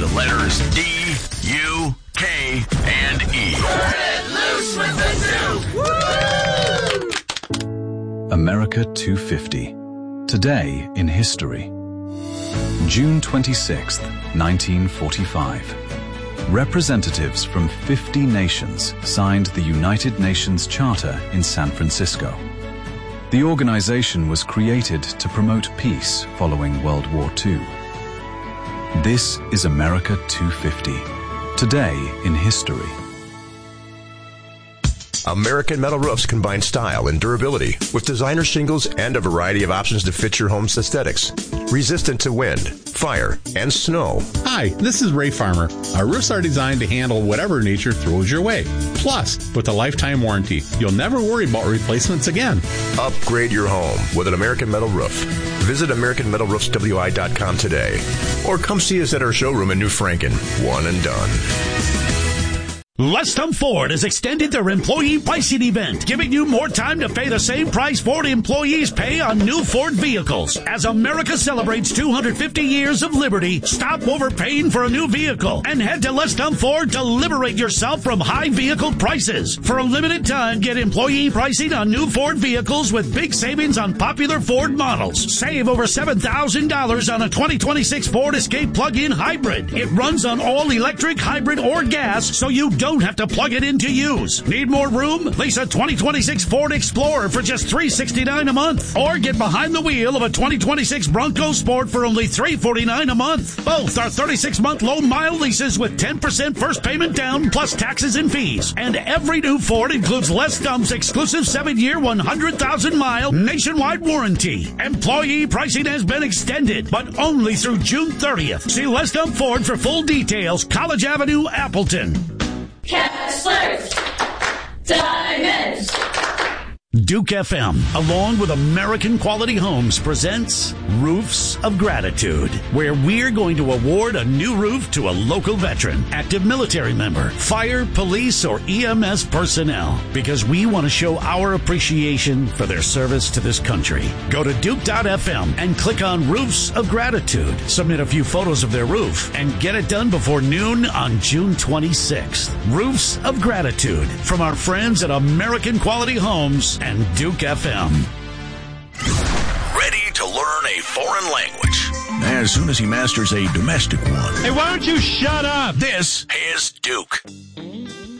the letters D, U, K, and E. Turn it loose with the Duke! Woo! America 250. Today in history. June 26, 1945. Representatives from 50 nations signed the United Nations Charter in San Francisco. The organization was created to promote peace following World War II. This is America 250. Today in history. American Metal Roofs combine style and durability with designer shingles and a variety of options to fit your home's aesthetics. Resistant to wind, fire, and snow. Hi, this is Ray Farmer. Our roofs are designed to handle whatever nature throws your way. Plus, with a lifetime warranty, you'll never worry about replacements again. Upgrade your home with an American Metal Roof. Visit AmericanMetalRoofsWI.com today. Or come see us at our showroom in New Franken. One and done. Lestham Ford has extended their employee pricing event, giving you more time to pay the same price Ford employees pay on new Ford vehicles. As America celebrates 250 years of liberty, stop overpaying for a new vehicle and head to Lestham Ford to liberate yourself from high vehicle prices. For a limited time, get employee pricing on new Ford vehicles with big savings on popular Ford models. Save over $7,000 on a 2026 Ford Escape plug-in hybrid. It runs on all electric, hybrid, or gas, so you don't have to plug it in to use. Need more room? Lease a 2026 Ford Explorer for just $369 a month. Or get behind the wheel of a 2026 Bronco Sport for only $349 a month. Both are 36-month low-mile leases with 10% first payment down plus taxes and fees. And every new Ford includes Lestham's exclusive 7-year, 100,000-mile nationwide warranty. Employee pricing has been extended, but only through June 30th. See Lestham Ford for full details. College Avenue, Appleton. Kessler's Diamonds. Duke FM, along with American Quality Homes, presents Roofs of Gratitude, where we're going to award a new roof to a local veteran, active military member, fire, police, or EMS personnel, because we want to show our appreciation for their service to this country. Go to Duke.fm and click on Roofs of Gratitude. Submit a few photos of their roof and get it done before noon on June 26th. Roofs of Gratitude from our friends at American Quality Homes and Duke FM. Ready to learn a foreign language as soon as he masters a domestic one. Hey, why don't you shut up? This is Duke.